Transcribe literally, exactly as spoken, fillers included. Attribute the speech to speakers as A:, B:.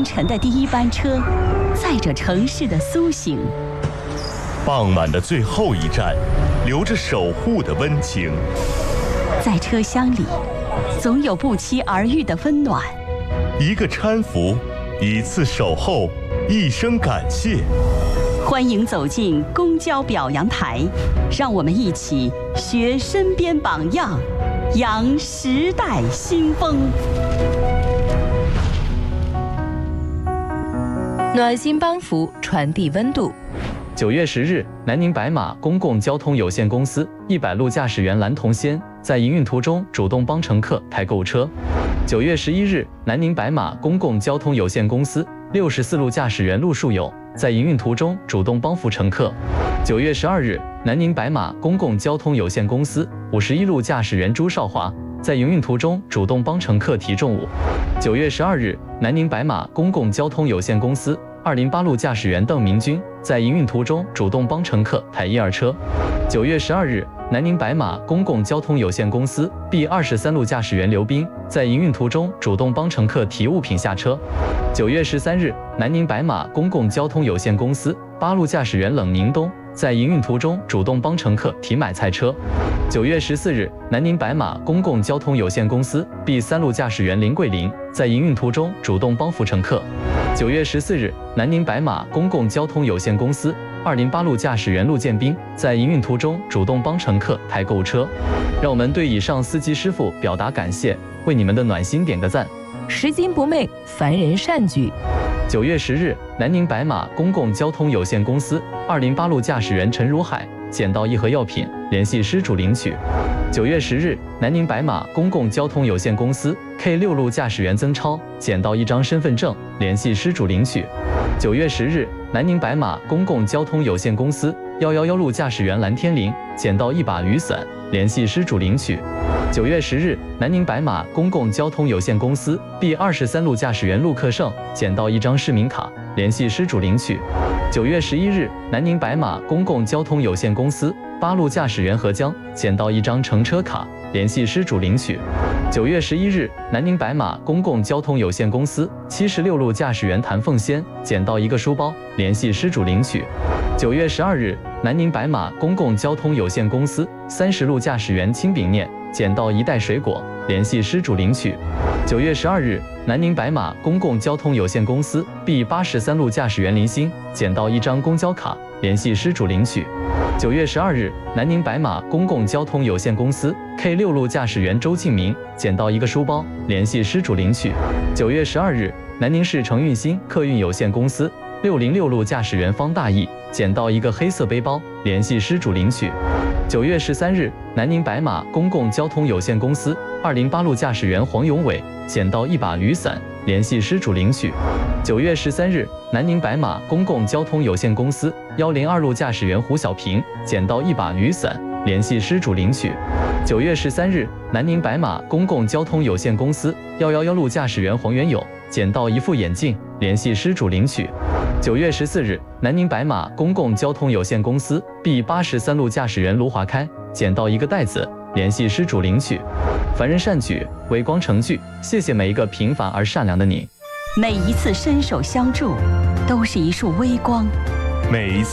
A: 清晨的第一班车，载着城市的苏醒。
B: 傍晚的最后一站，留着守护的温情。
A: 在车厢里，总有不期而遇的温暖。
B: 一个搀扶，一次守候，一声感谢。
A: 欢迎走进公交表扬台，让我们一起学身边榜样，扬时代新风。
C: 暖心帮扶，传递温度。
D: 九月十日，南宁白马公共交通有限公司一百路驾驶员蓝同仙在营运途中主动帮乘客抬购物车。九月十一日，南宁白马公共交通有限公司六十四路驾驶员陆树友在营运途中主动帮扶乘客。九月十二日，南宁白马公共交通有限公司五十一路驾驶员朱少华在营运途中主动帮乘客提重物。九月十二日，南宁白马公共交通有限公司二零八路驾驶员邓明军在营运途中主动帮乘客抬一二车。九月十二日，南宁白马公共交通有限公司 B 二十三路驾驶员刘斌在营运途中主动帮乘客提物品下车。九月十三日，南宁白马公共交通有限公司八路驾驶员冷宁东在营运途中主动帮乘客提买菜车。九月十四日，南宁白马公共交通有限公司 B 三路驾驶员林桂林在营运途中主动帮扶乘客。九月十四日，南宁白马公共交通有限公司二零八路驾驶员陆建斌在营运途中主动帮乘客抬购物车。让我们对以上司机师傅表达感谢，为你们的暖心点个赞。
C: 拾金不昧，凡人善举。
D: 九月十日，南宁白马公共交通有限公司二零八路驾驶员陈如海捡到一盒药品，联系失主领取。九月十日，南宁白马公共交通有限公司 K 六路驾驶员曾超捡到一张身份证，联系失主领取。九月十日，南宁白马公共交通有限公司一一一路驾驶员蓝天林捡到一把雨伞，联系失主领取。九月十日，南宁白马公共交通有限公司 B 二十三路驾驶员陆克胜捡到一张市民卡，联系失主领取。九月十一日，南宁白马公共交通有限公司八路驾驶员何江捡到一张乘车卡，联系失主领取。九月十一日，南宁白马公共交通有限公司七十六路驾驶员谭凤仙捡到一个书包，联系失主领取。九月十二日，南宁白马公共交通有限公司三十路驾驶员清炳念捡到一袋水果，联系失主领取。九月十二日，南宁白马公共交通有限公司 B 八十三路驾驶员林鑫捡到一张公交卡，联系失主领取。九月十二日，南宁白马公共交通有限公司 K 六路驾驶员周庆明捡到一个书包，联系失主领取。九月十二日，南宁市承运新客运有限公司六零六路驾驶员方大义捡到一个黑色背包，联系失主领取。九月十三日，南宁白马公共交通有限公司二零八路驾驶员黄永伟捡到一把雨伞，联系失主领取。九月十三日，南宁白马公共交通有限公司一零二路驾驶员胡小平捡到一把雨伞，联系失主领取。九月十三日，南宁白马公共交通有限公司一一一路驾驶员黄元友捡到一副眼镜，联系失主领取。九月十四日，南宁白马公共交通有限公司 B 八十三路驾驶员卢华开捡到一个袋子，联系失主领取。凡人善举，微光成炬，谢谢每一个平凡而善良的你。
A: 每一次伸手相助，都是一束微光。
B: 每一次